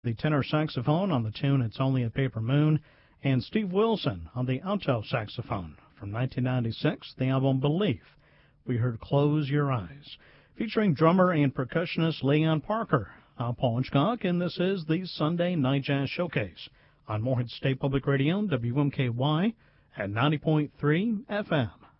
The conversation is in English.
the tenor saxophone on the tune It's Only a Paper Moon, and Steve Wilson on the alto saxophone. From 1996, the album Belief, we heard Close Your Eyes, featuring drummer and percussionist Leon Parker. I'm Paul Hitchcock, and this is the Sunday Night Jazz Showcase on Morehead State Public Radio, WMKY, at 90.3 FM.